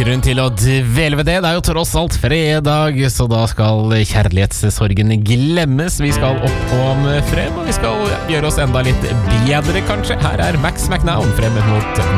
grunn til å dvele ved det. Det er jo tross alt fredag, så da skal kjærlighetssorgen glemmes. Vi skal opp om frem, og vi skal gjøre oss enda litt bedre, kanskje. Her er Max McNown frem mot